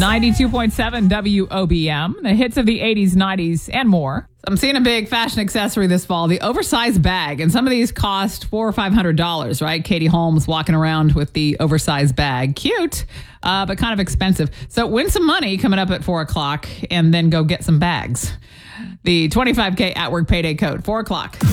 92.7 WOBM, the hits of the 80s, 90s, and more. I'm seeing a big fashion accessory this fall, the oversized bag. And some of these cost $400 or $500, right? Katie Holmes walking around with the oversized bag. Cute, but kind of expensive. So win some money coming up at 4 o'clock and then go get some bags. The 25K at work payday code, 4 o'clock.